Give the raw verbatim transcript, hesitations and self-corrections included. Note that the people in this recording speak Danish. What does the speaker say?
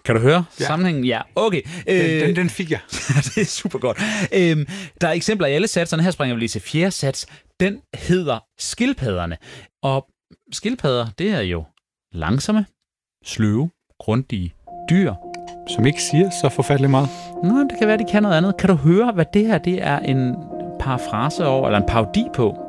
Kan du høre Ja. sammenhængen? Ja, okay. Den, Øh, den, den fik jeg. det er super godt. Øhm, der er eksempler i alle satserne. Her springer vi lige til fjerde sats. Den hedder skildpadderne. Og skildpadder, det er jo langsomme, sløve, grundige dyr. Som ikke siger så forfærdeligt meget. Nå, det kan være, de kan noget andet. Kan du høre, hvad det her det er en parafrase over, eller en parodi på?